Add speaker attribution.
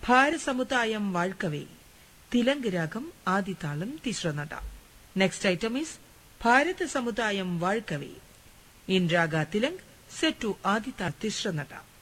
Speaker 1: ഭാരസമുദായം വാഴ്ക്കവേ, തിലങ്ക് രാഗം ആദിതാളം തിസ്രനട. Next item is ഭാരത സമുദായം വാഴ്ക്കവേ in raga Tilang set to Adi Tal തിസ്രനട.